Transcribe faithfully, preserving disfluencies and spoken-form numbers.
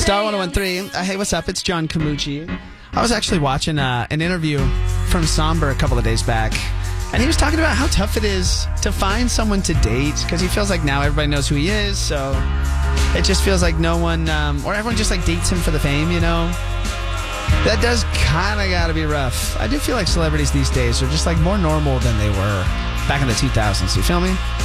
Star one oh one three. Uh, hey, what's up? It's John Camucci. I was actually watching uh, an interview from Somber a couple of days back, and he was talking about how tough it is to find someone to date because he feels like now everybody knows who he is, so it just feels like no one, um, or everyone just like dates him for the fame, you know? That does kind of got to be rough. I do feel like celebrities these days are just like more normal than they were back in the two thousands. You feel me?